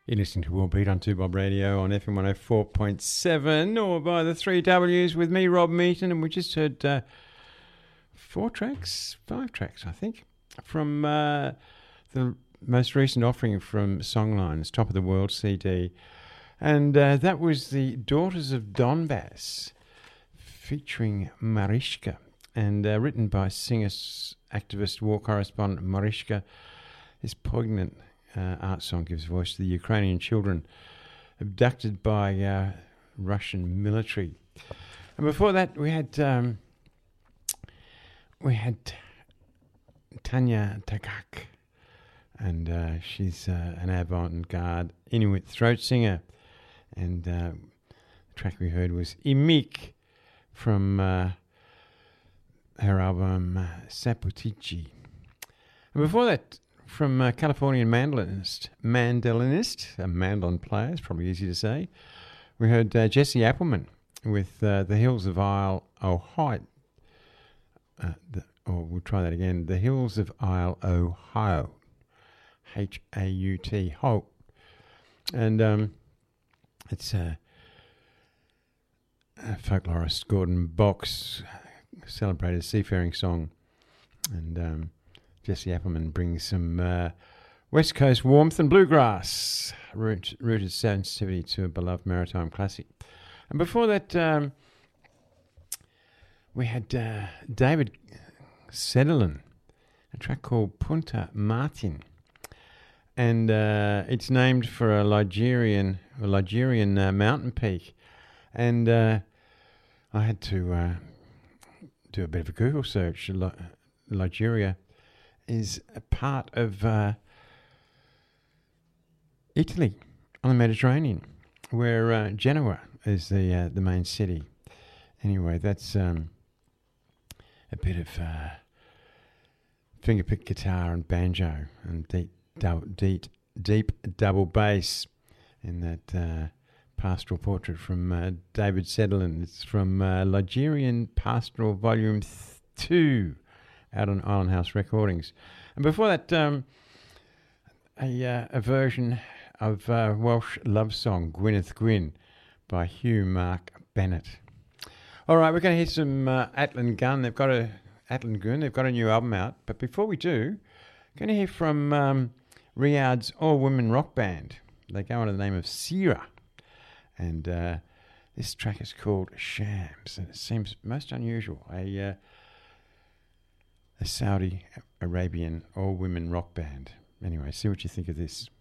You're listening to World Beat on 2Bob Radio on FM 104.7 or by the 3Ws with me, Rob Meaton, and we just heard 5 tracks, I think, from the most recent offering from Songlines, Top of the World CD. And that was the Daughters of Donbass featuring Mariska, and written by singer, activist, war correspondent Mariska. This poignant art song gives voice to the Ukrainian children abducted by Russian military. And before that, we had Tanya Takak, and she's an avant-garde Inuit throat singer. And the track we heard was Imik from her album Saputici. And before that, from Californian mandolinist, a mandolin player, it's probably easy to say, we heard Jesse Appleman with The Hills of Isle Ohio. We'll try that again. The Hills of Isle Ohio. H-A-U-T, Hope. And it's a folklorist Gordon Box celebrated seafaring song. And Jesse Appleman brings some West Coast warmth and bluegrass, rooted sensitivity to a beloved maritime classic. And before that, we had David Sederlin, a track called Punta Martin. And it's named for a Ligurian mountain peak. And I had to do a bit of a Google search. Liguria is a part of Italy on the Mediterranean, where Genoa is the main city. Anyway, that's a bit of fingerpick guitar and banjo and deep double bass in that pastoral portrait from David Sederlin. It's from Ligurian Pastoral Volume 2 out on Island House Recordings. And before that, a version of Welsh love song Gwyneth Gwyn by Hugh Mark Bennett. All right, we're going to hear some Atlan Gun. They've got a new album out. But before we do, we're going to hear from Riyadh's all-women rock band. They go under the name of Sira. And this track is called Shams. And it seems most unusual. A Saudi Arabian all-women rock band. Anyway, see what you think of this.